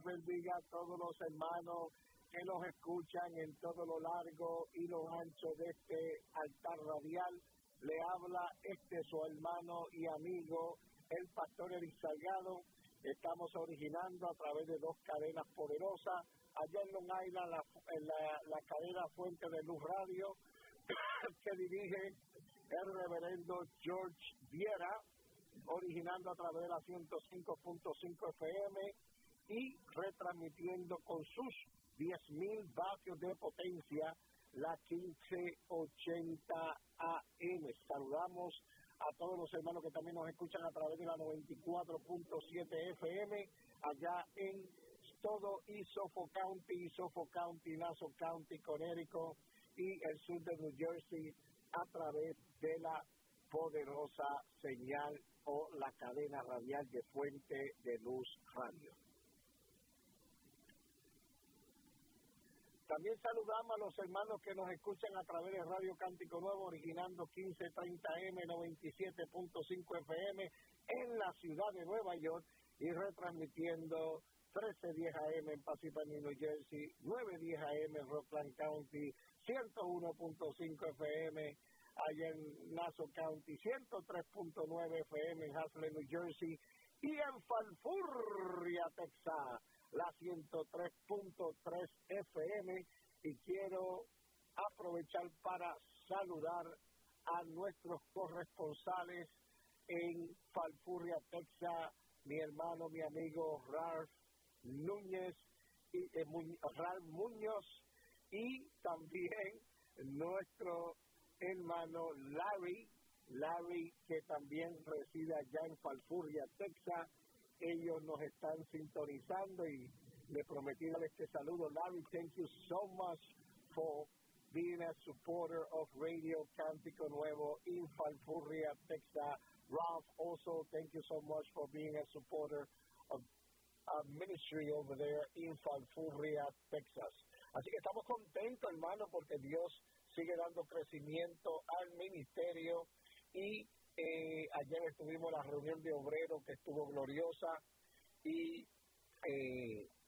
Dios bendiga a todos los hermanos que nos escuchan en todo lo largo y lo ancho de este altar radial. Le habla su hermano y amigo, el pastor Eric Salgado. Estamos originando a través de 2 cadenas poderosas. Allá en Long Island, la cadena Fuente de Luz Radio, que dirige el reverendo George Viera, originando a través de la 105.5 FM y retransmitiendo con sus 10,000 vatios de potencia la 1580 AM. Saludamos a todos los hermanos que también nos escuchan a través de la 94.7 FM, allá en todo Suffolk County, Nassau County, Connecticut y el sur de New Jersey a través de la poderosa señal o la cadena radial de Fuente de Luz Radio. También saludamos a los hermanos que nos escuchan a través de Radio Cántico Nuevo, originando 1530M, 97.5 FM en la ciudad de Nueva York y retransmitiendo 1310 AM en Parsippany, New Jersey, 910 AM en Rockland County, 101.5 FM allá en Nassau County, 103.9 FM en Haslett, New Jersey, y en Falfurria, Texas, la 103.3 FM. Y quiero aprovechar para saludar a nuestros corresponsales en Falfurria, Texas, mi hermano, mi amigo Ralph Núñez y Ralph Muñoz, y también nuestro hermano Larry, que también reside allá en Falfurria, Texas. Ellos nos están sintonizando y le prometí darles este saludo. Larry, thank you so much for being a supporter of Radio Cántico Nuevo in Falfurria, Texas. Ralph, also thank you so much for being a supporter of ministry over there in Falfurria, Texas. Así que estamos contentos, hermano, porque Dios sigue dando crecimiento al ministerio y ayer estuvimos en la reunión de obreros que estuvo gloriosa y